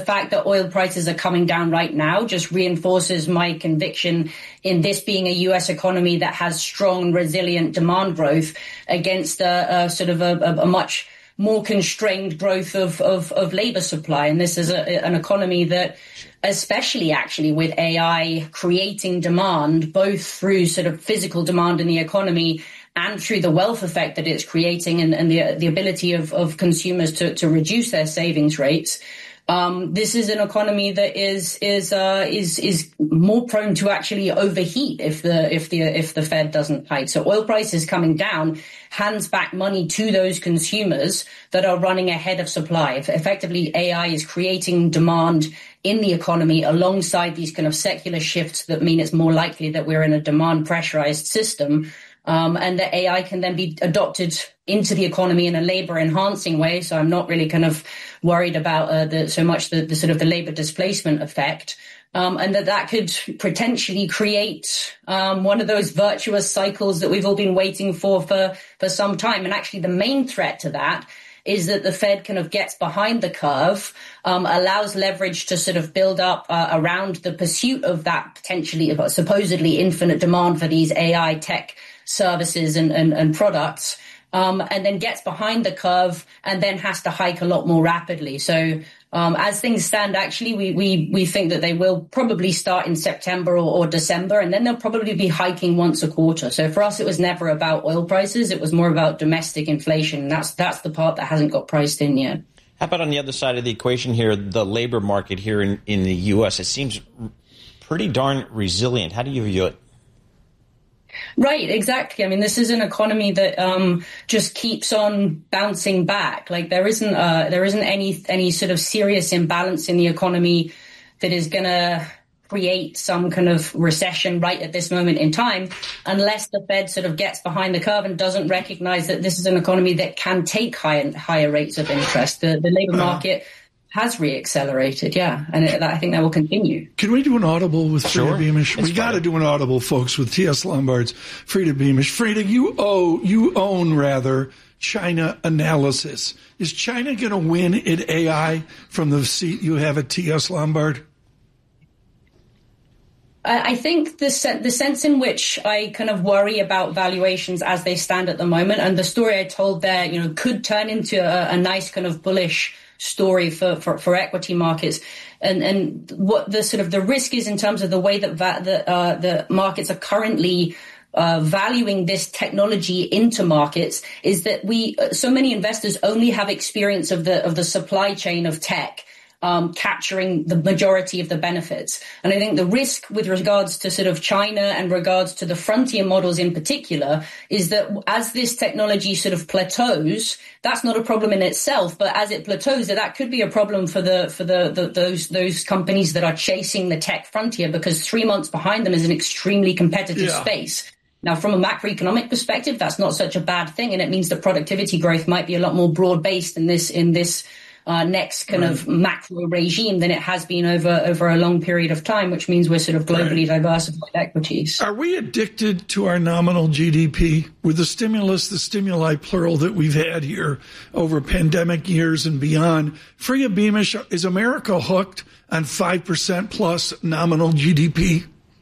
fact that oil prices are coming down right now just reinforces my conviction in this being a U.S. economy that has strong, resilient demand growth against a much more constrained growth of labor supply. And this is an economy that, especially actually with AI creating demand, both through sort of physical demand in the economy and through the wealth effect that it's creating and the ability of consumers to reduce their savings rates. This is an economy that is more prone to actually overheat if the Fed doesn't hike. So oil prices coming down hands back money to those consumers that are running ahead of supply. Effectively, AI is creating demand in the economy alongside these kind of secular shifts that mean it's more likely that we're in a demand pressurized system. And that AI can then be adopted into the economy in a labor enhancing way. So I'm not really kind of worried about so much the sort of the labor displacement effect. And that could potentially create one of those virtuous cycles that we've all been waiting for some time. And actually the main threat to that is that the Fed kind of gets behind the curve, allows leverage to sort of build up around the pursuit of that potentially supposedly infinite demand for these AI tech services and products, and then gets behind the curve and then has to hike a lot more rapidly. So as things stand, actually, we think that they will probably start in September or December, and then they'll probably be hiking once a quarter. So for us, it was never about oil prices. It was more about domestic inflation. That's the part that hasn't got priced in yet. How about on the other side of the equation here, the labor market here in the U.S.? It seems pretty darn resilient. How do you view it? Right, exactly. I mean, this is an economy that just keeps on bouncing back. Like there isn't any sort of serious imbalance in the economy that is going to create some kind of recession right at this moment in time, unless the Fed sort of gets behind the curve and doesn't recognize that this is an economy that can take higher rates of interest. The labor market has reaccelerated, yeah, and I think that will continue. Can we do an audible with Frida Beamish? We got to do an audible, folks, with T.S. Lombard's Frida Beamish. Frida, you own China Analysis. Is China going to win at AI from the seat you have at T.S. Lombard? I think the sense in which I kind of worry about valuations as they stand at the moment, and the story I told there, could turn into a nice kind of bullish story for equity markets, and what the sort of the risk is in terms of the way that the markets are currently valuing this technology into markets is that so many investors only have experience of the supply chain of tech capturing the majority of the benefits. And I think the risk with regards to sort of China and regards to the frontier models in particular is that as this technology sort of plateaus, that's not a problem in itself, but as it plateaus, that could be a problem for those companies that are chasing the tech frontier, because 3 months behind them is an extremely competitive space. Now, from a macroeconomic perspective, that's not such a bad thing, and it means that productivity growth might be a lot more broad-based in this next kind of macro regime than it has been over a long period of time, which means we're sort of globally diversified equities. Are we addicted to our nominal GDP with the stimuli plural that we've had here over pandemic years and beyond? Frida Beamish, is America hooked on 5% plus nominal GDP?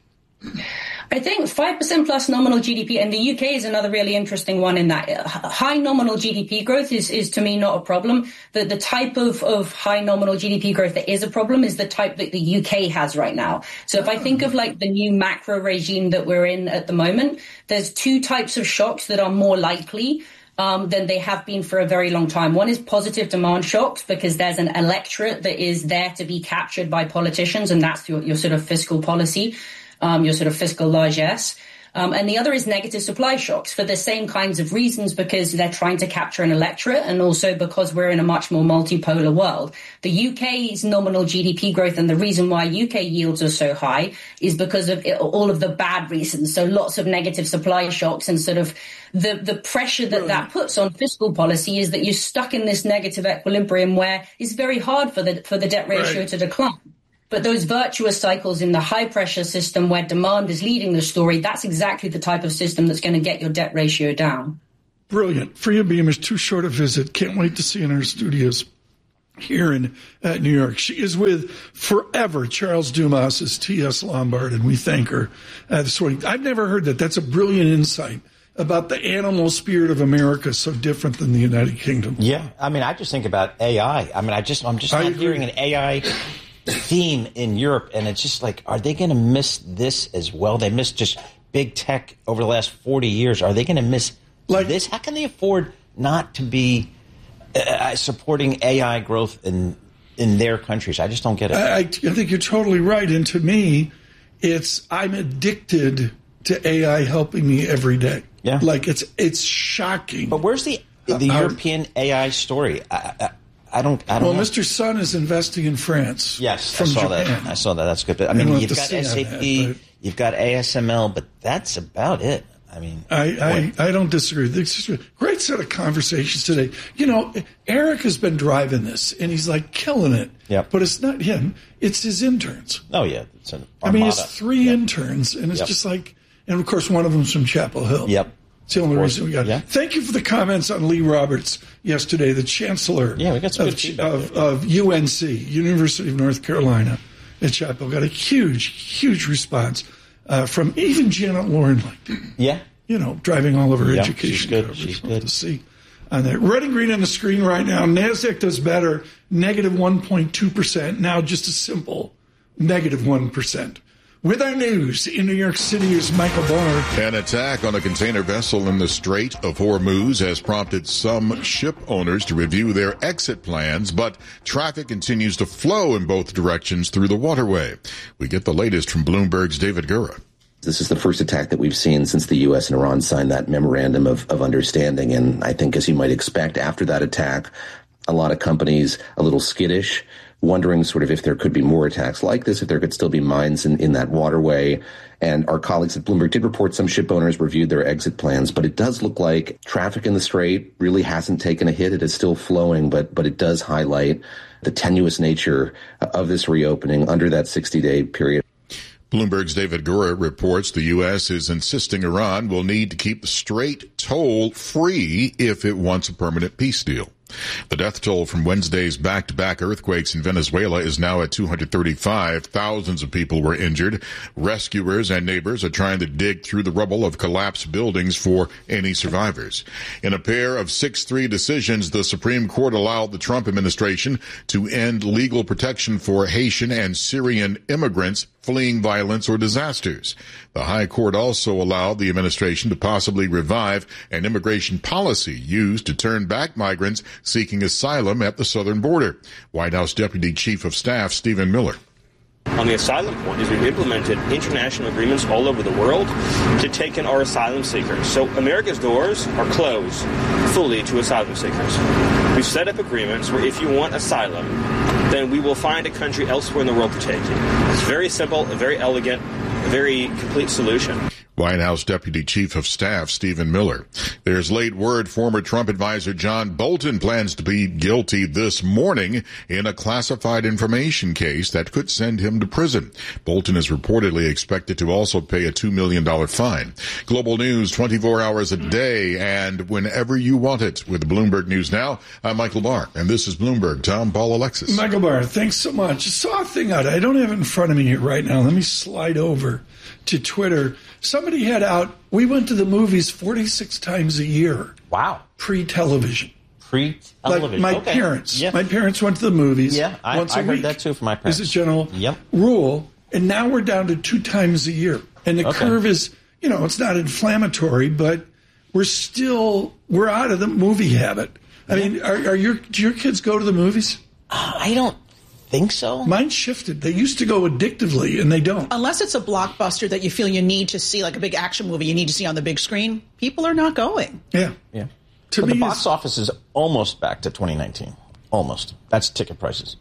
I think 5% plus nominal GDP, and the UK is another really interesting one in that high nominal GDP growth is to me not a problem. The type of high nominal GDP growth that is a problem is the type that the UK has right now. So if I think of like the new macro regime that we're in at the moment, there's two types of shocks that are more likely than they have been for a very long time. One is positive demand shocks, because there's an electorate that is there to be captured by politicians, and that's your sort of fiscal policy. Your sort of fiscal largesse. And the other is negative supply shocks for the same kinds of reasons, because they're trying to capture an electorate, and also because we're in a much more multipolar world. The UK's nominal GDP growth, and the reason why UK yields are so high, is because of all of the bad reasons. So lots of negative supply shocks, and sort of the pressure that puts on fiscal policy is that you're stuck in this negative equilibrium where it's very hard for the debt ratio to decline. But those virtuous cycles in the high-pressure system where demand is leading the story, that's exactly the type of system that's going to get your debt ratio down. Brilliant. Frida Beamish, too short a visit. Can't wait to see you in our studios. here in New York. She is with forever Charles Dumas' T.S. Lombard, and we thank her this morning. I've never heard that. That's a brilliant insight about the animal spirit of America, so different than the United Kingdom. Yeah, I mean, I just think about AI. I mean, I'm just not hearing an AI theme in Europe, and it's just like, are they going to miss this as well? They missed just big tech over the last 40 years. Are they going to miss this? How can they afford not to be supporting AI growth in their countries? I just don't get it. I think you're totally right. And to me, I'm addicted to AI helping me every day. Yeah. Like it's shocking. But where's the European AI story? I don't know. Mr. Sun is investing in France. Yes, from Japan. I saw that. That's good. But, I mean, you've got SAP, you've got ASML, but that's about it. I mean, I don't disagree. This is a great set of conversations today. You know, Eric has been driving this, and he's like killing it. Yep. But it's not him; it's his interns. Oh yeah, it's an armada. I mean, it's 3 interns, and it's just like, and of course, one of them's from Chapel Hill. Yep. It's the only reason we got. Yeah. Thank you for the comments on Lee Roberts yesterday, the chancellor we got some good feedback of UNC, University of North Carolina at Chapel. Got a huge response from even Janet Lauren liked it. Yeah. You know, driving all of her education. She's good. She's good. To see on that. Red and green on the screen right now. NASDAQ does better, negative 1.2%. Now just a simple negative 1%. With our news in New York City is Michael Barr. An attack on a container vessel in the Strait of Hormuz has prompted some ship owners to review their exit plans, but traffic continues to flow in both directions through the waterway. We get the latest from Bloomberg's David Gura. This is the first attack that we've seen since the U.S. and Iran signed that memorandum of understanding. And I think, as you might expect, after that attack, a lot of companies a little skittish, wondering sort of if there could be more attacks like this, if there could still be mines in that waterway. And our colleagues at Bloomberg did report some ship owners reviewed their exit plans, but it does look like traffic in the Strait really hasn't taken a hit. It is still flowing, but it does highlight the tenuous nature of this reopening under that 60-day period. Bloomberg's David Gura reports the U.S. is insisting Iran will need to keep the Strait toll-free if it wants a permanent peace deal. The death toll from Wednesday's back-to-back earthquakes in Venezuela is now at 235. Thousands of people were injured. Rescuers and neighbors are trying to dig through the rubble of collapsed buildings for any survivors. In a pair of 6-3 decisions, the Supreme Court allowed the Trump administration to end legal protection for Haitian and Syrian immigrants fleeing violence or disasters. The High Court also allowed the administration to possibly revive an immigration policy used to turn back migrants seeking asylum at the southern border. White House Deputy Chief of Staff Stephen Miller. On the asylum point is we've implemented international agreements all over the world to take in our asylum seekers. So America's doors are closed fully to asylum seekers. We've set up agreements where if you want asylum, then we will find a country elsewhere in the world to take you. It's very simple, a very elegant, a very complete solution. White House Deputy Chief of Staff Stephen Miller. There's late word former Trump advisor John Bolton plans to plead guilty this morning in a classified information case that could send him to prison. Bolton is reportedly expected to also pay a $2 million fine. Global news 24 hours a day and whenever you want it. With Bloomberg News Now, I'm Michael Barr, and this is Bloomberg. Tom, Paul, Alexis. Michael Barr, thanks so much. I saw a thing out. I don't have it in front of me here right now. Let me slide over to Twitter. Somebody had out, we went to the movies 46 times a year. Wow. Pre-television. Pre-television. Like my parents. Yeah. My parents went to the movies once a week. I heard that too from my parents. It's a general rule. And now we're down to 2 times a year. And the curve is, it's not inflammatory, but we're out of the movie habit. I mean, do your kids go to the movies? I don't think so. Mine shifted. They used to go addictively, and they don't. Unless it's a blockbuster that you feel you need to see, like a big action movie you need to see on the big screen, people are not going. Yeah. But the box office is almost back to 2019. Almost. That's ticket prices.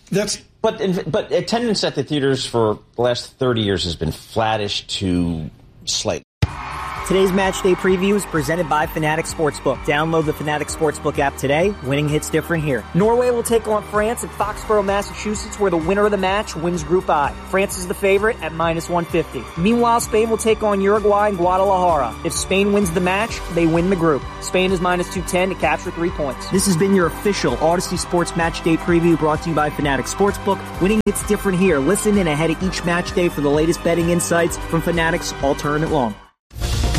But attendance at the theaters for the last 30 years has been flattish to slight. Today's match day preview is presented by Fanatics Sportsbook. Download the Fanatics Sportsbook app today. Winning hits different here. Norway will take on France in Foxborough, Massachusetts, where the winner of the match wins Group I. France is the favorite at -150. Meanwhile, Spain will take on Uruguay in Guadalajara. If Spain wins the match, they win the group. Spain is -210 to capture 3 points. This has been your official Odyssey Sports Match Day preview brought to you by Fanatics Sportsbook. Winning hits different here. Listen in ahead of each match day for the latest betting insights from Fanatics all tournament long.